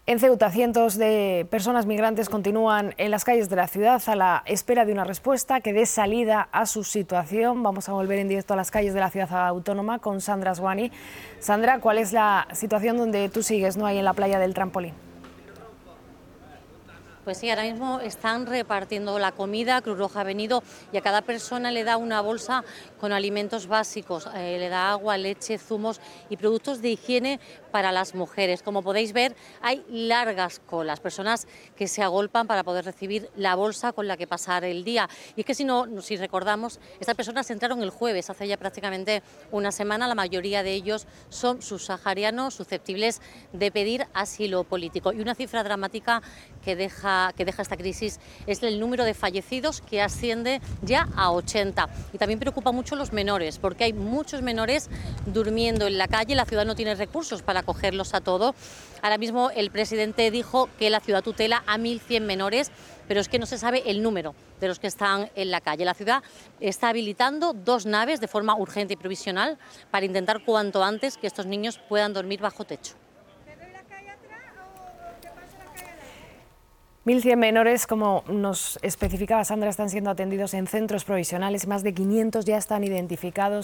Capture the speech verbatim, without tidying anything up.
En Ceuta, cientos de personas migrantes continúan en las calles de la ciudad a la espera de una respuesta que dé salida a su situación. Vamos a volver en directo a las calles de la ciudad autónoma con Sandra Aswani. Sandra, ¿cuál es la situación donde tú sigues, no ahí en la playa del Trampolín? Pues sí, ahora mismo están repartiendo la comida. Cruz Roja ha venido y a cada persona le da una bolsa con alimentos básicos, eh, le da agua, leche, zumos y productos de higiene para las mujeres. Como podéis ver, hay largas colas, personas que se agolpan para poder recibir la bolsa con la que pasar el día. Y es que si no, si recordamos, estas personas entraron el jueves, hace ya prácticamente una semana. La mayoría de ellos son subsaharianos susceptibles de pedir asilo político. Y una cifra dramática que deja que deja esta crisis es el número de fallecidos, que asciende ya a ochenta. Y también preocupa mucho los menores, porque hay muchos menores durmiendo en la calle. La ciudad no tiene recursos para acogerlos a todos. Ahora mismo el presidente dijo que la ciudad tutela a mil cien menores, pero es que no se sabe el número de los que están en la calle. La ciudad está habilitando dos naves de forma urgente y provisional para intentar cuanto antes que estos niños puedan dormir bajo techo. mil cien menores, como nos especificaba Sandra, están siendo atendidos en centros provisionales. Más de quinientos ya están identificados.